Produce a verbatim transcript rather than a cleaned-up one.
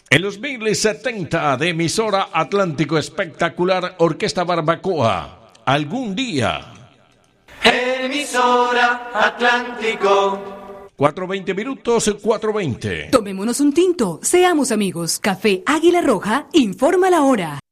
En los mil setenta de emisora Atlántico Espectacular, Orquesta Barbacoa. Algún día. Emisora Atlántico. cuatro veinte minutos, cuatro veinte. Tomémonos un tinto, seamos amigos. Café Águila Roja informa la hora.